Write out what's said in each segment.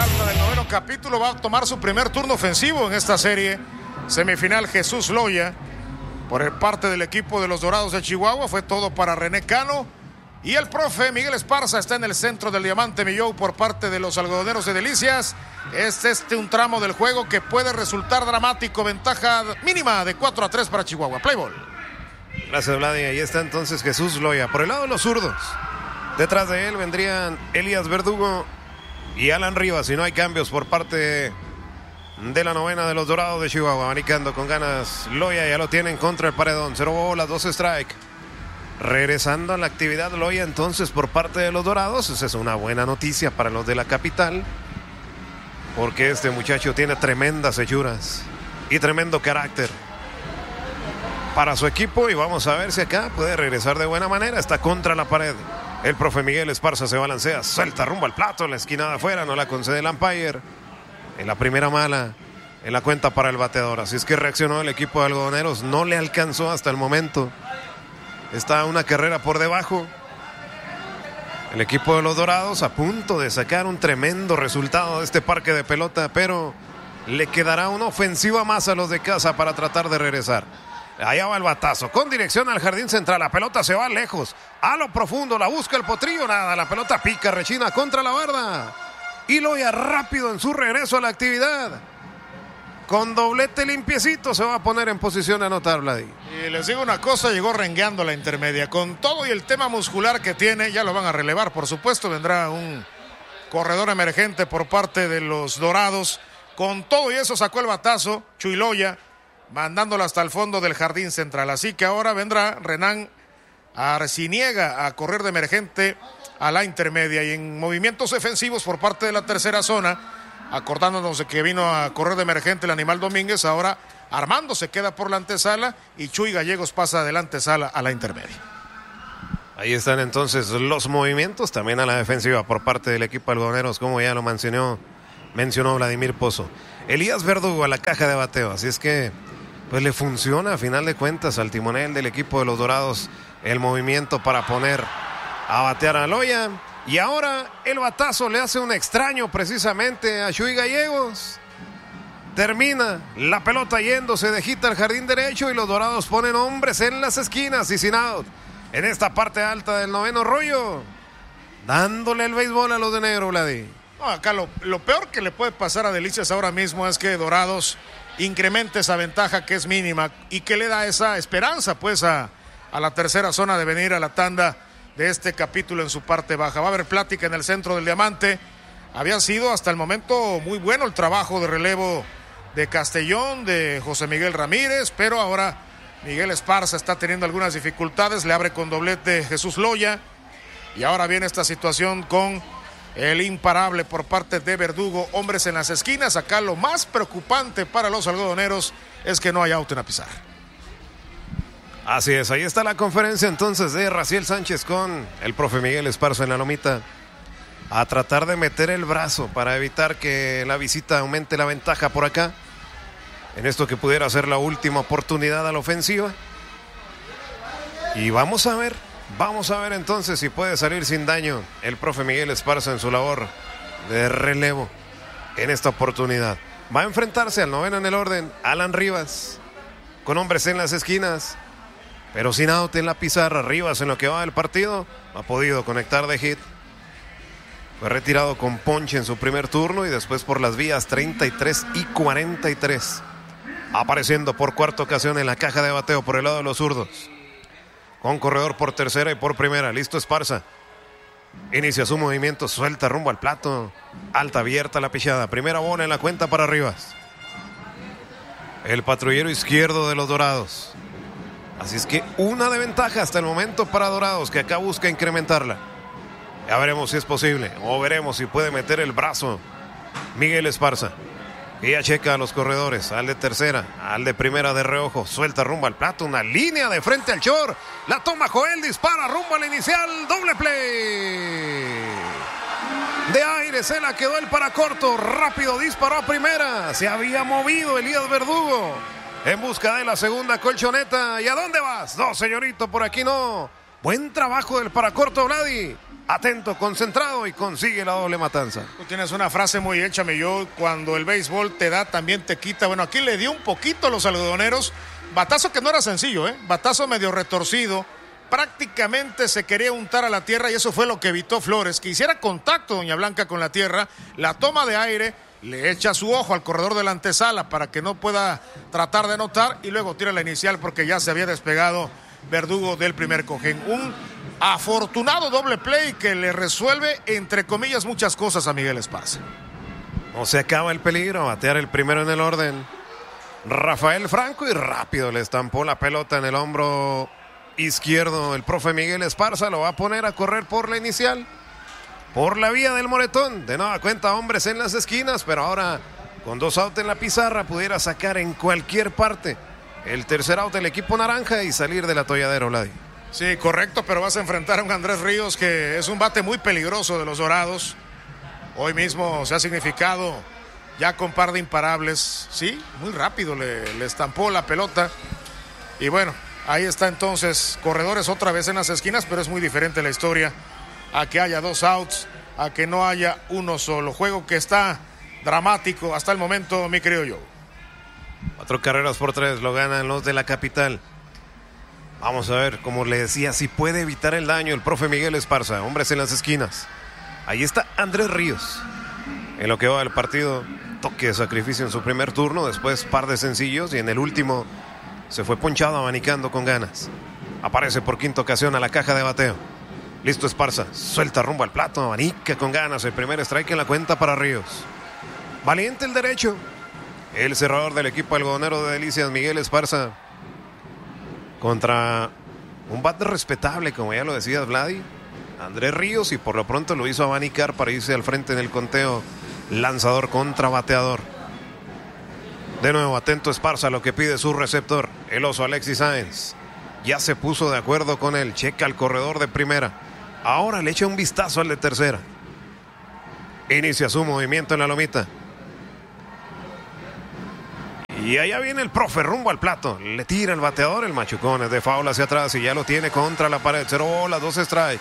alta del noveno capítulo va a tomar su primer turno ofensivo en esta serie semifinal. Jesús Loya por parte del equipo de los Dorados de Chihuahua. Fue todo para René Cano. Y el profe Miguel Esparza está en el centro del diamante Millou por parte de los algodoneros de Delicias. Es un tramo del juego que puede resultar dramático. Ventaja mínima de 4-3 para Chihuahua. Play ball. Gracias, Vladi. Ahí está entonces Jesús Loya. Por el lado de los zurdos. Detrás de él vendrían Elías Verdugo y Alan Rivas. Si no hay cambios por parte de la novena de los Dorados de Chihuahua. Abanicando con ganas Loya. Ya lo tienen contra el paredón. 0 bolas, 2 strike. Regresando a la actividad Loya entonces por parte de los Dorados. Esa es una buena noticia para los de la capital, porque este muchacho tiene tremendas hechuras y tremendo carácter para su equipo. Y vamos a ver si acá puede regresar de buena manera. Está contra la pared. El profe Miguel Esparza se balancea, suelta rumbo al plato, en la esquina de afuera, no la concede el umpire. En la primera mala en la cuenta para el bateador. Así es que reaccionó el equipo de algodoneros. No le alcanzó hasta el momento. Está una carrera por debajo. El equipo de los Dorados a punto de sacar un tremendo resultado de este parque de pelota, pero le quedará una ofensiva más a los de casa para tratar de regresar. Allá va el batazo, con dirección al jardín central. La pelota se va lejos, a lo profundo, la busca el potrillo, nada. La pelota pica, rechina contra la barda. Y Loya rápido en su regreso a la actividad. Con doblete limpiecito se va a poner en posición de anotar, Vladi. Y les digo una cosa, llegó rengueando la intermedia. Con todo y el tema muscular que tiene, ya lo van a relevar. Por supuesto, vendrá un corredor emergente por parte de los Dorados. Con todo y eso sacó el batazo, Chuy Loya, mandándolo hasta el fondo del jardín central. Así que ahora vendrá Renan Arciniega a correr de emergente a la intermedia. Y en movimientos defensivos por parte de la tercera zona, acordándonos de que vino a correr de emergente el Animal Domínguez, ahora Armando se queda por la antesala y Chuy Gallegos pasa de la antesala a la intermedia. Ahí están entonces los movimientos también a la defensiva por parte del equipo algodoneros, como ya lo mencionó Vladimir Pozo. Elías Verdugo a la caja de bateo, así es que pues le funciona a final de cuentas al timonel del equipo de los Dorados el movimiento para poner a batear a Loya. Y ahora el batazo le hace un extraño precisamente a Chuy Gallegos. Termina la pelota yéndose de hit al jardín derecho y los Dorados ponen hombres en las esquinas y sin out. En esta parte alta del noveno rollo, dándole el béisbol a los de negro, Vladi. No, acá lo peor que le puede pasar a Delicias ahora mismo es que Dorados incremente esa ventaja que es mínima y que le da esa esperanza pues a la tercera zona de venir a la tanda de este capítulo en su parte baja. Va a haber plática en el centro del diamante. Había sido hasta el momento muy bueno el trabajo de relevo de Castellón, de José Miguel Ramírez, pero ahora Miguel Esparza está teniendo algunas dificultades. Le abre con doblete Jesús Loya y ahora viene esta situación con el imparable por parte de Verdugo. Hombres en las esquinas. Acá lo más preocupante para los algodoneros es que no hay out en la pizarra. Así es, ahí está la conferencia entonces de Raciel Sánchez con el profe Miguel Esparza en la lomita. A tratar de meter el brazo para evitar que la visita aumente la ventaja por acá. En esto que pudiera ser la última oportunidad a la ofensiva. Y vamos a ver entonces si puede salir sin daño el profe Miguel Esparza en su labor de relevo en esta oportunidad. Va a enfrentarse al noveno en el orden, Alan Rivas, con hombres en las esquinas. Pero sin out en la pizarra. Rivas en lo que va del partido no ha podido conectar de hit. Fue retirado con ponche en su primer turno y después por las vías 33 y 43. Apareciendo por cuarta ocasión en la caja de bateo por el lado de los zurdos. Con corredor por tercera y por primera. Listo Esparza. Inicia su movimiento, suelta rumbo al plato. Alta abierta la pichada. Primera bola en la cuenta para Rivas. El patrullero izquierdo de los Dorados. Así es que una de ventaja hasta el momento para Dorados, que acá busca incrementarla. Ya veremos si es posible, o veremos si puede meter el brazo Miguel Esparza. Y ya checa a los corredores, al de tercera, al de primera de reojo, suelta rumbo al plato, una línea de frente al short, la toma Joel, dispara rumbo al inicial, doble play. De aire, se la quedó el para corto, rápido disparó a primera, se había movido Elías Verdugo. En busca de la segunda colchoneta. ¿Y a dónde vas? No, señorito, por aquí no. Buen trabajo del paracorto Vladi. Atento, concentrado y consigue la doble matanza. Tú tienes una frase muy hecha, yo cuando el béisbol te da, también te quita. Bueno, aquí le dio un poquito a los algodoneros. Batazo que no era sencillo, batazo medio retorcido. Prácticamente se quería untar a la tierra y eso fue lo que evitó Flores, que hiciera contacto Doña Blanca con la tierra. La toma de aire, le echa su ojo al corredor de la antesala para que no pueda tratar de anotar y luego tira la inicial porque ya se había despegado Verdugo del primer cojén. Un afortunado doble play que le resuelve, entre comillas, muchas cosas a Miguel Esparza. No se acaba el peligro, batear el primero en el orden. Rafael Franco y rápido le estampó la pelota en el hombro izquierdo. El profe Miguel Esparza lo va a poner a correr por la inicial, por la vía del Moretón. De nueva cuenta hombres en las esquinas, pero ahora con 2 outs en la pizarra pudiera sacar en cualquier parte el tercer out del equipo naranja y salir del atolladero, Vladi. Sí, correcto, pero vas a enfrentar a un Andrés Ríos que es un bate muy peligroso de los Dorados. Hoy mismo se ha significado ya con par de imparables. Sí, muy rápido le estampó la pelota. Y bueno, ahí está entonces, corredores otra vez en las esquinas, pero es muy diferente la historia a que haya 2 outs, a que no haya uno solo. Juego que está dramático hasta el momento, mi querido yo. 4 carreras por 3 lo ganan los de la capital. Vamos a ver, como le decía, si puede evitar el daño el profe Miguel Esparza. Hombres en las esquinas. Ahí está Andrés Ríos. En lo que va del partido, toque de sacrificio en su primer turno, después par de sencillos y en el último se fue ponchado abanicando con ganas. Aparece por quinta ocasión a la caja de bateo. Listo Esparza, suelta rumbo al plato, abanica con ganas. El primer strike en la cuenta para Ríos. Valiente el derecho. El cerrador del equipo algodonero de Delicias, Miguel Esparza, contra un bat respetable, como ya lo decías, Vladi, Andrés Ríos, y por lo pronto lo hizo abanicar para irse al frente en el conteo. Lanzador contra bateador. De nuevo, atento Esparza a lo que pide su receptor, el oso Alexis Sáenz. Ya se puso de acuerdo con él, checa al corredor de primera. Ahora le echa un vistazo al de tercera. Inicia su movimiento en la lomita. Y allá viene el profe rumbo al plato. Le tira el bateador, el machucón es de foul hacia atrás y ya lo tiene contra la pared. 0 bolas, 2 strike.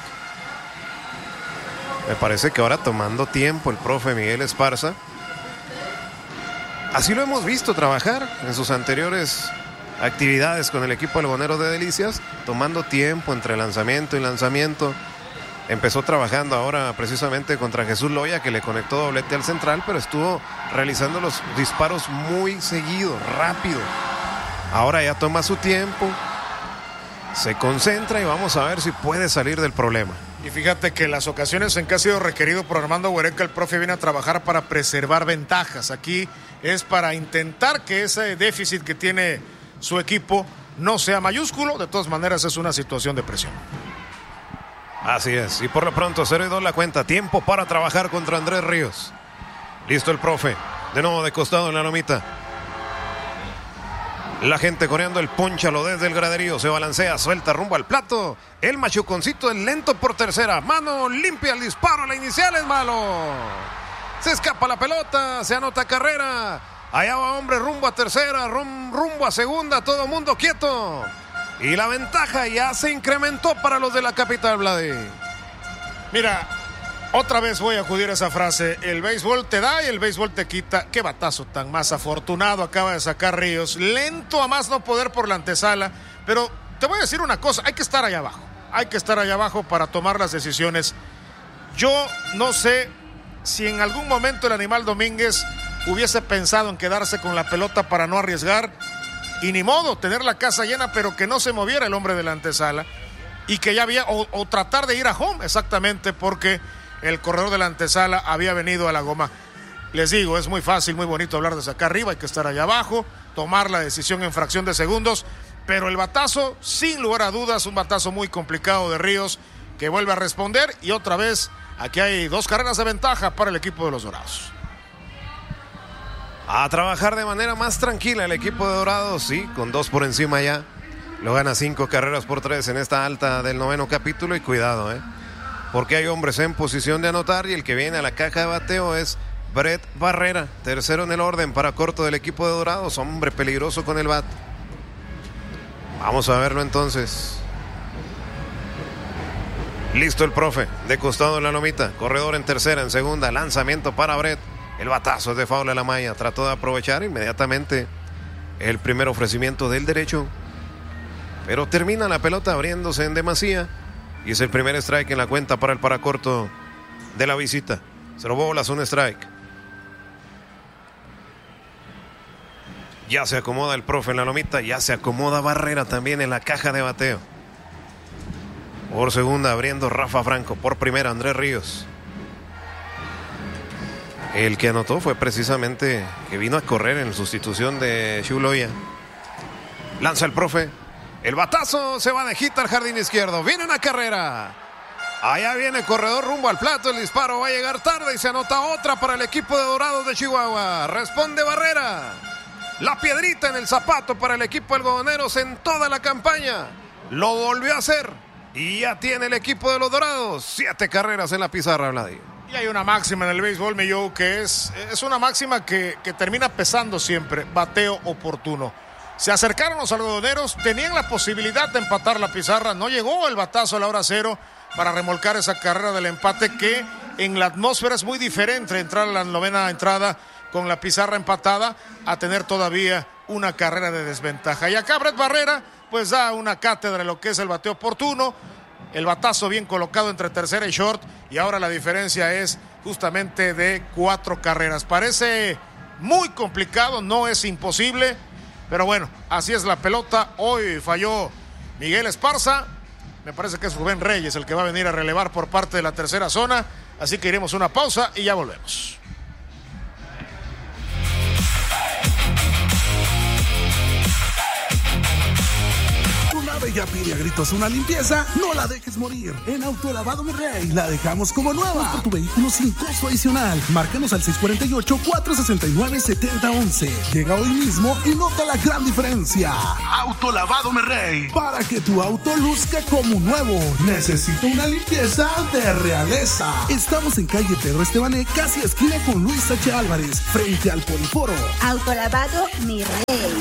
Me parece que ahora tomando tiempo el profe Miguel Esparza. Así lo hemos visto trabajar en sus anteriores actividades con el equipo algodonero de Delicias. Tomando tiempo entre lanzamiento y lanzamiento. Empezó trabajando ahora precisamente contra Jesús Loya, que le conectó doblete al central, pero estuvo realizando los disparos muy seguido, rápido. Ahora ya toma su tiempo, se concentra y vamos a ver si puede salir del problema. Y fíjate que las ocasiones en que ha sido requerido por Armando Huereca, el profe viene a trabajar para preservar ventajas. Aquí es para intentar que ese déficit que tiene su equipo no sea mayúsculo. De todas maneras es una situación de presión. Así es, y por lo pronto 0-2 la cuenta. Tiempo para trabajar contra Andrés Ríos. Listo el profe, de nuevo de costado en la lomita. La gente coreando el pónchalo desde el graderío. Se balancea, suelta rumbo al plato. El machuconcito es lento por tercera. Mano limpia, el disparo, la inicial es malo. Se escapa la pelota, se anota carrera. Allá va hombre rumbo a tercera, rumbo a segunda, todo mundo quieto. Y la ventaja ya se incrementó para los de la capital, Vladi. Mira, otra vez voy a acudir a esa frase. El béisbol te da y el béisbol te quita. Qué batazo tan más afortunado acaba de sacar Ríos. Lento a más no poder por la antesala. Pero te voy a decir una cosa, hay que estar allá abajo. Hay que estar allá abajo para tomar las decisiones. Yo no sé si en algún momento el Animal Domínguez hubiese pensado en quedarse con la pelota para no arriesgar. Y ni modo, tener la casa llena, pero que no se moviera el hombre de la antesala. Y que ya había, o tratar de ir a home, exactamente, porque el corredor de la antesala había venido a la goma. Les digo, es muy fácil, muy bonito hablar desde acá arriba, hay que estar allá abajo, tomar la decisión en fracción de segundos. Pero el batazo, sin lugar a dudas, un batazo muy complicado de Ríos, que vuelve a responder. Y otra vez, aquí hay 2 carreras de ventaja para el equipo de los Dorados. A trabajar de manera más tranquila el equipo de Dorados, sí, con 2 por encima ya. Lo gana 5 carreras por 3 en esta alta del 9º capítulo. Y cuidado, porque hay hombres en posición de anotar. Y el que viene a la caja de bateo es Brett Barrera, tercero en el orden para corto del equipo de Dorados. Hombre peligroso con el bat. Vamos a verlo entonces. Listo el profe, de costado en la lomita, corredor en tercera, en segunda, lanzamiento para Brett. El batazo es de foul a la malla, trató de aprovechar inmediatamente el primer ofrecimiento del derecho, pero termina la pelota abriéndose en demasía y es el primer strike en la cuenta para el paracorto de la visita. 0 bolas, 1 strike. Ya se acomoda el profe en la lomita, ya se acomoda Barrera también en la caja de bateo. Por segunda abriendo Rafa Franco, por primera Andrés Ríos. El que anotó fue precisamente que vino a correr en sustitución de Xuloya. Lanza el profe. El batazo se va de hit al jardín izquierdo. Viene una carrera. Allá viene corredor rumbo al plato. El disparo va a llegar tarde y se anota otra para el equipo de Dorados de Chihuahua. Responde Barrera. La piedrita en el zapato para el equipo algodoneros en toda la campaña. Lo volvió a hacer. Y ya tiene el equipo de los Dorados 7 carreras en la pizarra, Vladi. Y hay una máxima en el béisbol, mi Joe, que es una máxima que termina pesando siempre: bateo oportuno. Se acercaron los algodoneros, tenían la posibilidad de empatar la pizarra, no llegó el batazo a la hora cero para remolcar esa carrera del empate, que en la atmósfera es muy diferente entrar a la novena entrada con la pizarra empatada a tener todavía una carrera de desventaja. Y acá Brett Barrera pues da una cátedra de lo que es el bateo oportuno, el batazo bien colocado entre tercera y short, y ahora la diferencia es justamente de 4 carreras. Parece muy complicado, no es imposible, pero bueno, así es la pelota. Hoy falló Miguel Esparza, me parece que es Rubén Reyes el que va a venir a relevar por parte de la tercera zona, así que iremos a una pausa y ya volvemos. Ya pide a gritos una limpieza, no la dejes morir. En Autolavado Mi Rey la dejamos como nueva. Por tu vehículo sin costo adicional. Márcanos al 648-469-7011. Llega hoy mismo y nota la gran diferencia. Autolavado Mi Rey, para que tu auto luzca como nuevo. Necesito una limpieza de realeza. Estamos en calle Pedro Estebané, casi esquina con Luis H. Álvarez, frente al Poliforo. Autolavado Mi Rey.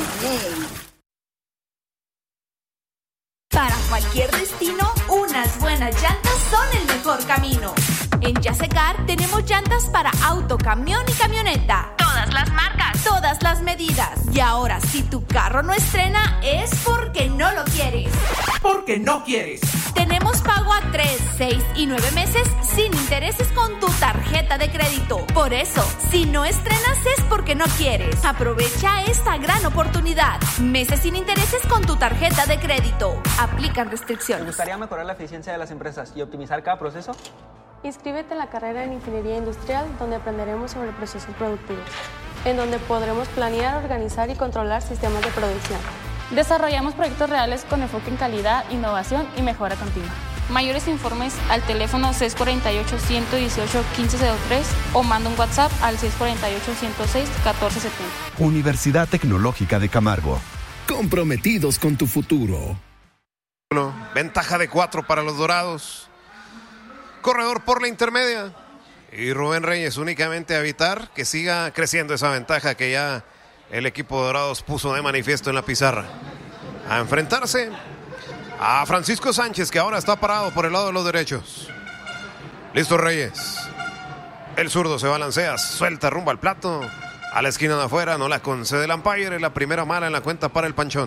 Para cualquier destino, unas buenas llantas son el mejor camino. En Yasecar tenemos llantas para auto, camión y camioneta. Todas las marcas, todas las medidas. Y ahora, si tu carro no estrena, es porque no lo quieres. Porque no quieres. Tenemos pago a 3, 6 y 9 meses sin intereses con tu tarjeta de crédito. Por eso, si no estrenas es porque no quieres. Aprovecha esta gran oportunidad. Meses sin intereses con tu tarjeta de crédito. Aplican restricciones. ¿Te gustaría mejorar la eficiencia de las empresas y optimizar cada proceso? Inscríbete en la carrera en Ingeniería Industrial, donde aprenderemos sobre procesos productivos, en donde podremos planear, organizar y controlar sistemas de producción. Desarrollamos proyectos reales con enfoque en calidad, innovación y mejora continua. Mayores informes al teléfono 648-118-1503 o manda un WhatsApp al 648-106-1470. Universidad Tecnológica de Camargo. Comprometidos con tu futuro. Ventaja de 4 para los Dorados. Corredor por la intermedia. Y Rubén Reyes únicamente a evitar que siga creciendo esa ventaja que ya el equipo de Dorados puso de manifiesto en la pizarra. A enfrentarse a Francisco Sánchez, que ahora está parado por el lado de los derechos. Listo Reyes. El zurdo se balancea, suelta rumbo al plato. A la esquina de afuera, no la concede el umpire. Es la primera mala en la cuenta para el Panchón.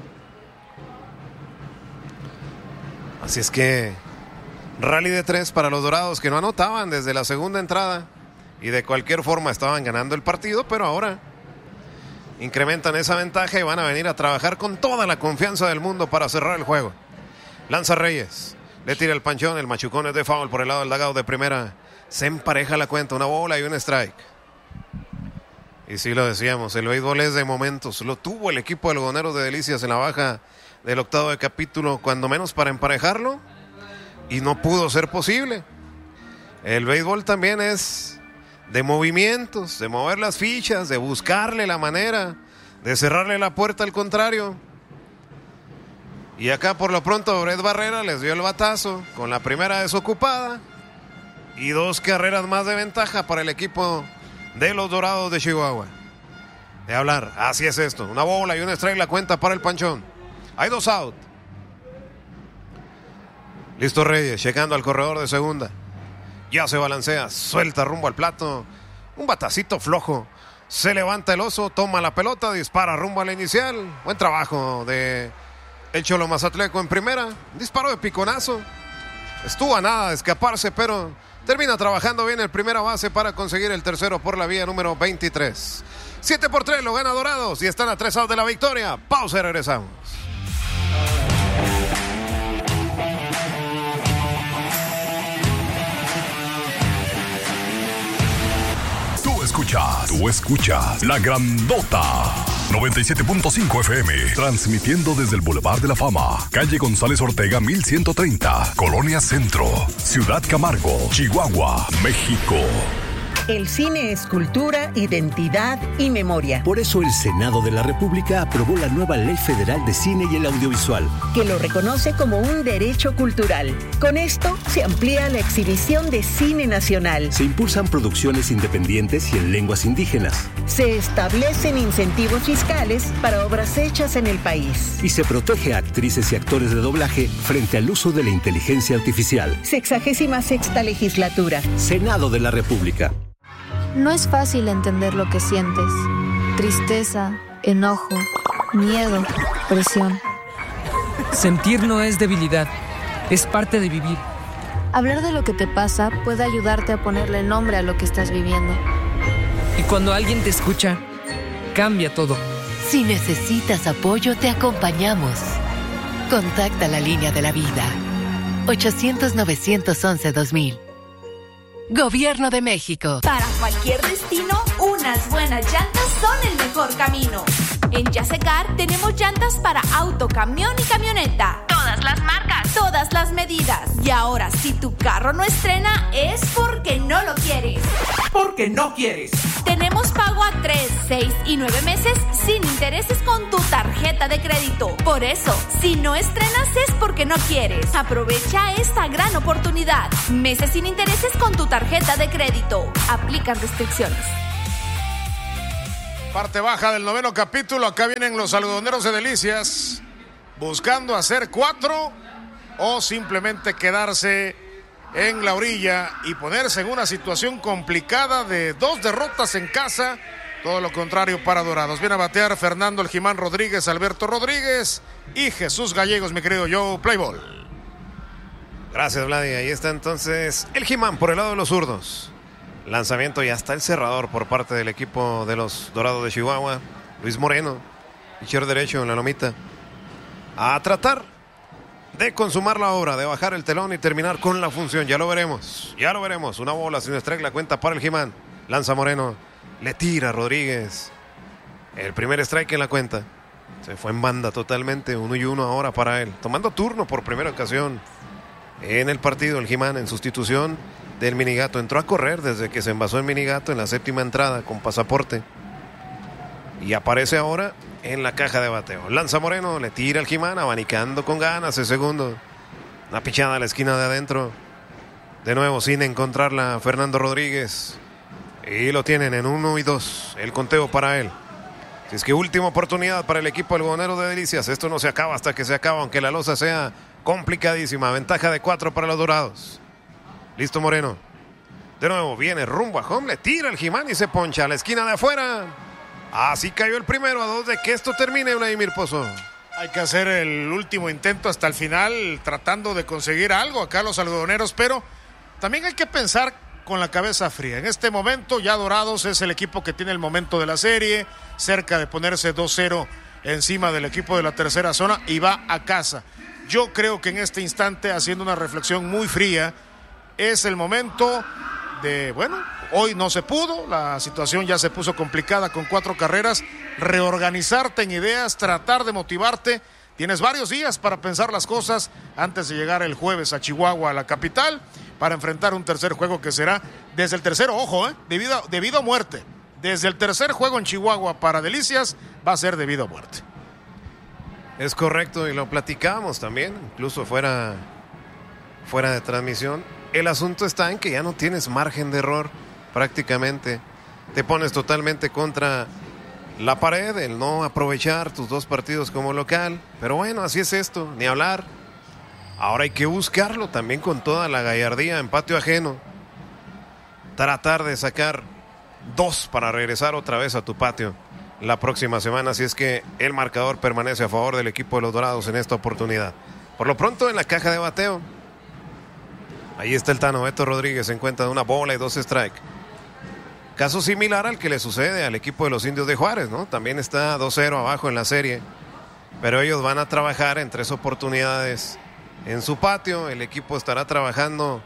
Así es que rally de 3 para los Dorados, que no anotaban desde la segunda entrada y de cualquier forma estaban ganando el partido, pero ahora incrementan esa ventaja y van a venir a trabajar con toda la confianza del mundo para cerrar el juego. Lanza Reyes, le tira el Panchón, el machucón es de foul por el lado del dugout de primera. Se empareja la cuenta, una bola y un strike. Y sí lo decíamos, el béisbol es de momentos. Lo tuvo el equipo de Algodoneros de Delicias en la baja del octavo de capítulo, cuando menos para emparejarlo, y no pudo ser posible. El béisbol también es de movimientos, de mover las fichas, de buscarle la manera, de cerrarle la puerta al contrario. Y acá por lo pronto Brett Barrera les dio el batazo con la primera desocupada y 2 carreras más de ventaja para el equipo de los Dorados de Chihuahua. De hablar, así es esto, una bola y un strike la cuenta para el Panchón. Hay 2 out. Listo Reyes, llegando al corredor de segunda. Ya se balancea, suelta rumbo al plato. Un batacito flojo. Se levanta el oso, toma la pelota, dispara rumbo a la inicial. Buen trabajo de el Cholo Mazatleco en primera. Disparo de piconazo. Estuvo a nada de escaparse, pero termina trabajando bien el primera base para conseguir el tercero por la vía número 23. 7-3 lo gana Dorados y están a 3 outs de la victoria. Pausa y regresamos. Tú escuchas La Grandota 97.5 FM, transmitiendo desde el Boulevard de la Fama, calle González Ortega 1130, Colonia Centro, Ciudad Camargo, Chihuahua, México. El cine es cultura, identidad y memoria. Por eso el Senado de la República aprobó la nueva Ley Federal de Cine y el Audiovisual, que lo reconoce como un derecho cultural. Con esto se amplía la exhibición de cine nacional. Se impulsan producciones independientes y en lenguas indígenas. Se establecen incentivos fiscales para obras hechas en el país. Y se protege a actrices y actores de doblaje frente al uso de la inteligencia artificial. 66ª legislatura. Senado de la República. No es fácil entender lo que sientes. Tristeza, enojo, miedo, presión. Sentir no es debilidad, es parte de vivir. Hablar de lo que te pasa puede ayudarte a ponerle nombre a lo que estás viviendo. Y cuando alguien te escucha, cambia todo. Si necesitas apoyo, te acompañamos. Contacta la línea de la vida. 800-911-2000. Gobierno de México. Para cualquier destino, unas buenas llantas son el mejor camino. En Yasecar tenemos llantas para auto, camión y camioneta. Todas las marcas, todas las medidas. Y ahora, si tu carro no estrena, es porque no lo quieres. Porque no quieres. Tenemos pago a 3, 6 y 9 meses sin intereses con tu tarjeta de crédito. Por eso, si no estrenas es porque no quieres. Aprovecha esta gran oportunidad. Meses sin intereses con tu tarjeta de crédito. Aplican restricciones. Parte baja del 9º capítulo. Acá vienen los algodoneros de Delicias, buscando hacer 4 o simplemente quedarse en la orilla y ponerse en una situación complicada de 2 derrotas en casa. Todo lo contrario para Dorados. Viene a batear Fernando El Jimán Rodríguez, Alberto Rodríguez y Jesús Gallegos, mi querido Joe Playball. Gracias, Vladi. Ahí está entonces El Jimán por el lado de los zurdos. Lanzamiento y hasta el cerrador por parte del equipo de los Dorados de Chihuahua. Luis Moreno, pitcher derecho en la lomita. A tratar de consumar la obra, de bajar el telón y terminar con la función. Ya lo veremos, ya lo veremos. Una bola sin strike, la cuenta para el Jimán. Lanza Moreno, le tira Rodríguez. El primer strike en la cuenta. Se fue en banda totalmente, 1-1 ahora para él. Tomando turno por primera ocasión en el partido el Jimán en sustitución del Minigato. Entró a correr desde que se envasó el Minigato en la 7ª entrada con pasaporte. Y aparece ahora en la caja de bateo. Lanza Moreno, le tira al Jimán, abanicando con ganas el segundo. Una pichada a la esquina de adentro. De nuevo sin encontrarla Fernando Rodríguez. Y lo tienen en 1-2. El conteo para él. Si es que última oportunidad para el equipo algodonero de Delicias. Esto no se acaba hasta que se acaba, aunque la losa sea complicadísima. Ventaja de 4 para los Dorados. Listo Moreno. De nuevo viene rumbo a home. Le tira el Jimán y se poncha a la esquina de afuera. Así cayó el primero, a 2 de que esto termine, Vladimir Pozo. Hay que hacer el último intento hasta el final, tratando de conseguir algo acá los algodoneros, pero también hay que pensar con la cabeza fría. En este momento ya Dorados es el equipo que tiene el momento de la serie, cerca de ponerse 2-0 encima del equipo de la tercera zona y va a casa. Yo creo que en este instante, haciendo una reflexión muy fría, es el momento de, bueno, hoy no se pudo, la situación ya se puso complicada con 4 carreras, reorganizarte en ideas, tratar de motivarte. Tienes varios días para pensar las cosas antes de llegar el jueves a Chihuahua, a la capital, para enfrentar un tercer juego que será desde el tercero, ojo, debido a muerte. Desde el tercer juego en Chihuahua para Delicias va a ser debido a muerte. Es correcto y lo platicamos también, incluso fuera de transmisión. El asunto está en que ya no tienes margen de error prácticamente. Te pones totalmente contra la pared, el no aprovechar tus 2 partidos como local. Pero bueno, así es esto, ni hablar. Ahora hay que buscarlo también con toda la gallardía en patio ajeno. Tratar de sacar 2 para regresar otra vez a tu patio la próxima semana, si es que el marcador permanece a favor del equipo de los Dorados en esta oportunidad. Por lo pronto, en la caja de bateo, ahí está el Tano. Beto Rodríguez se encuentra de una bola y 2 strikes. Caso similar al que le sucede al equipo de los Indios de Juárez, ¿no? También está 2-0 abajo en la serie, pero ellos van a trabajar en 3 oportunidades en su patio. El equipo estará trabajando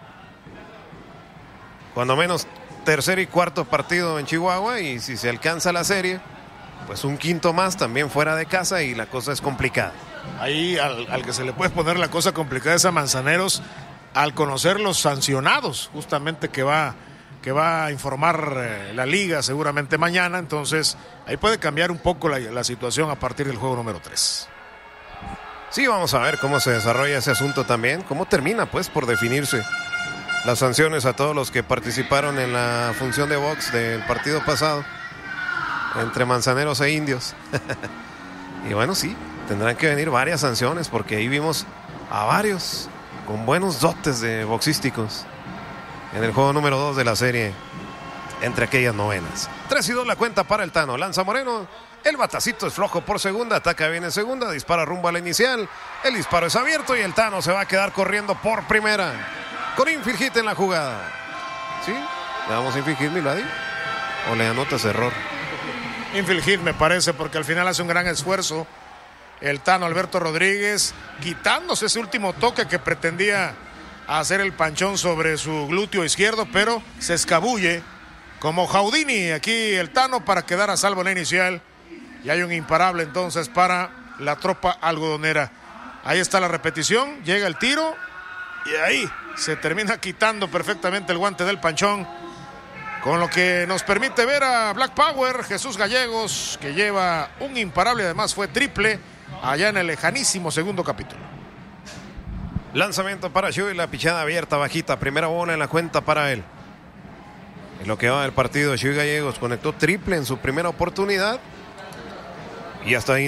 cuando menos tercer y cuarto partido en Chihuahua, y si se alcanza la serie, pues un quinto más también fuera de casa, y la cosa es complicada. Ahí al que se le puede poner la cosa complicada es a Manzaneros, al conocer los sancionados justamente que va a informar la liga seguramente mañana. Entonces ahí puede cambiar un poco la situación a partir del juego número 3. Sí, vamos a ver cómo se desarrolla ese asunto también, cómo termina pues por definirse las sanciones a todos los que participaron en la función de box del partido pasado entre Manzaneros e Indios. Y bueno, sí, tendrán que venir varias sanciones, porque ahí vimos a varios con buenos dotes de boxísticos en el juego número 2 de la serie, entre aquellas novenas. 3-2 la cuenta para el Tano. Lanza Moreno, el batacito es flojo por segunda, ataca bien en segunda, dispara rumbo a la inicial, el disparo es abierto y el Tano se va a quedar corriendo por primera, con infield hit en la jugada. ¿Sí? ¿Le damos infield hit, Milady? ¿O le anotas error? Infield hit me parece, porque al final hace un gran esfuerzo el Tano Alberto Rodríguez, quitándose ese último toque que pretendía hacer el panchón sobre su glúteo izquierdo, pero se escabulle como Houdini aquí el Tano para quedar a salvo en la inicial, y hay un imparable entonces para la tropa algodonera. Ahí está la repetición, llega el tiro y ahí se termina quitando perfectamente el guante del panchón, con lo que nos permite ver a Black Power Jesús Gallegos, que lleva un imparable, además fue triple allá en el lejanísimo segundo capítulo. Lanzamiento para Shui, la pichada abierta, bajita, primera bola en la cuenta para él. En lo que va del partido, Shui Gallegos conectó triple en su primera oportunidad y hasta ahí